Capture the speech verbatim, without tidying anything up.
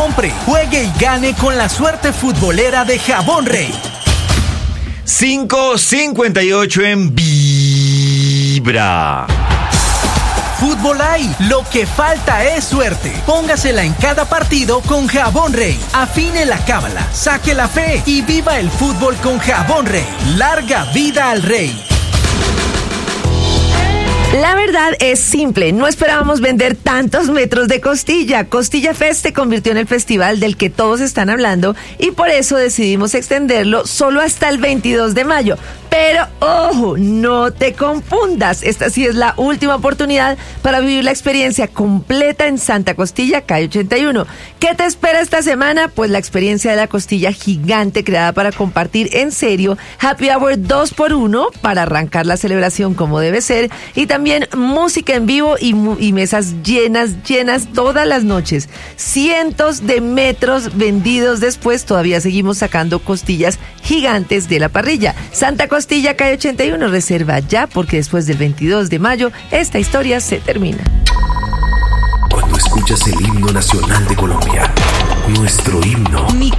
Compre, juegue y gane con la suerte futbolera de Jabón Rey. cinco cincuenta y ocho en Vibra. Fútbol hay, lo que falta es suerte. Póngasela en cada partido con Jabón Rey. Afine la cábala, saque la fe y viva el fútbol con Jabón Rey. Larga vida al Rey. La verdad es simple, no esperábamos vender tantos metros de Costilla. Costilla Fest se convirtió en el festival del que todos están hablando y por eso decidimos extenderlo solo hasta el veintidós de mayo. Pero, ojo, no te confundas, esta sí es la última oportunidad para vivir la experiencia completa en Santa Costilla, calle ochenta y uno. ¿Qué te espera esta semana? Pues la experiencia de la costilla gigante creada para compartir en serio, Happy Hour dos por uno para arrancar la celebración como debe ser y también música en vivo y, y mesas llenas, llenas todas las noches. Cientos de metros vendidos después, todavía seguimos sacando costillas gigantes de la parrilla. Santa Costilla Costilla, calle ochenta y uno, reserva ya porque después del veintidós de mayo esta historia se termina. Cuando escuchas el himno nacional de Colombia, nuestro himno, Mi